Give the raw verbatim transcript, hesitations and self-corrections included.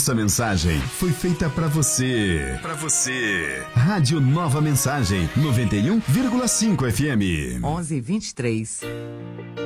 Essa mensagem foi feita pra você. Pra você. Rádio Nova Mensagem, noventa e um vírgula cinco F M. onze e vinte e três.